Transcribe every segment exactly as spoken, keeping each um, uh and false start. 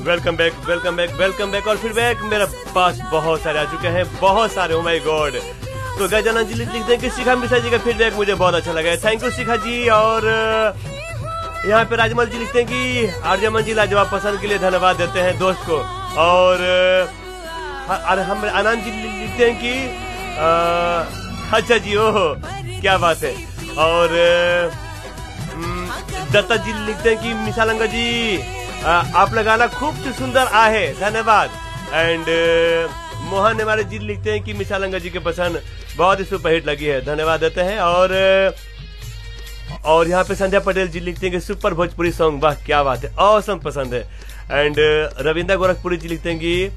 Welcome back welcome back welcome back और फिर back मेरे पास बहुत सारे आ चुके हैं, बहुत सारे। Oh my God. तो गजानन जी लिखते हैं कि शिखा मिश्रा जी का फीडबैक मुझे बहुत अच्छा लगा है, थैंक यू शिखा जी। और यहाँ पे राजमल जी लिखते हैं कि आर्यमन जी लाजवाब पसंद के लिए धन्यवाद देते हैं दोस्त को। और हम आनंद जी लिखते हैं कि अच्छा जी, ओह क्या बात है। और दत्ता जी लिखते हैं कि मिसालंगा जी आप लगाना खूब सुंदर आहे, धन्यवाद। एंड मोहन हमारे जी लिखते हैं कि मिसालंगा जी के पसंद बहुत ही सुपरहिट लगी है, धन्यवाद देते हैं। और और यहाँ पे संध्या पटेल जी लिखते हैं कि सुपर भोजपुरी सॉन्ग, वाह क्या बात है, ऑसम पसंद है। एंड रविंद्र गोरखपुरी जी लिखते हैं कि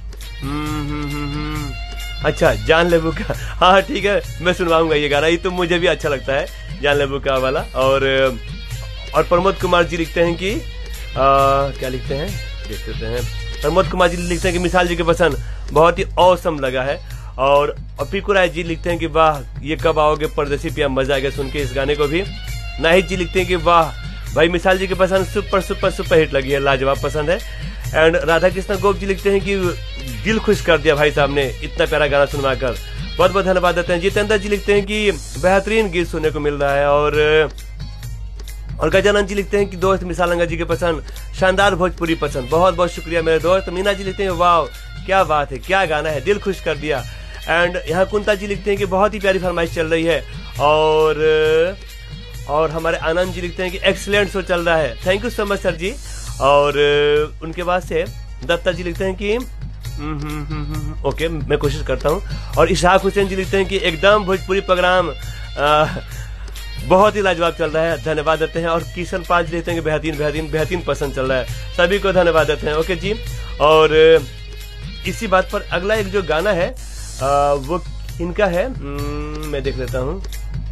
अच्छा जान लेबू का, हाँ ठीक है मैं सुनवाऊंगा ये गाना, ये तो मुझे भी अच्छा लगता है जान लेबू का वाला। और और प्रमोद कुमार जी लिखते हैं कि आ, क्या लिखते हैं देख लेते हैं। प्रमोद कुमार जी लिखते हैं कि मिसाल जी के पसंद बहुत ही ऑसम लगा है। और अपीकू राय जी लिखते हैं कि वाह ये कब आओगे परदेसी पिया, मजा आएगा सुन के इस गाने को भी। नाहिद जी लिखते हैं कि वाह भाई मिसाल जी के पसंद सुपर सुपर सुपर हिट लगी है, लाजवाब पसंद है। एंड राधा कृष्ण गोप जी लिखते हैं कि दिल खुश कर दिया भाई साहब ने इतना प्यारा गाना सुनवाकर, बहुत बहुत धन्यवाद देते हैं। जितेंद्र जी लिखते हैं कि बेहतरीन गीत सुनने को मिल रहा है। और और गजानन जी लिखते हैं कि दोस्त मिसालंगा जी के पसंद शानदार भोजपुरी पसंद, बहुत बहुत शुक्रिया मेरे दोस्त। मीना जी लिखते हैं वाह क्या बात है, क्या गाना है, दिल खुश कर दिया। एंड यहाँ कुंता जी लिखते हैं कि बहुत ही प्यारी फरमाइश चल रही है। और और हमारे आनंद जी लिखते हैं कि एक्सीलेंट शो चल रहा है, thank you so much sir जी। और उनके बाद से दत्ता जी लिखते हैं कि ओके मैं कोशिश करता हूँ। और इशहाक हुसैन जी लिखते हैं कि एकदम भोजपुरी प्रोग्राम बहुत ही लाजवाब चल रहा है, धन्यवाद देते हैं। और किशन पाल जी लिखते हैं कि बेहतरीन बेहतरीन बेहतरीन पसंद चल रहा है, सभी को धन्यवाद देते हैं। ओके जी। और इसी बात पर अगला एक जो गाना है आ, वो इनका है, मैं देख लेता हूँ।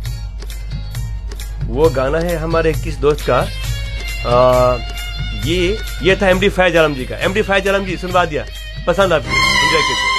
वो गाना है हमारे किस दोस्त का, आ, ये ये था एमडी फैज आलम जी का। एमडी फैज आलम जी सुनवा दिया, पसंद आपको, एंजॉय कीजिए।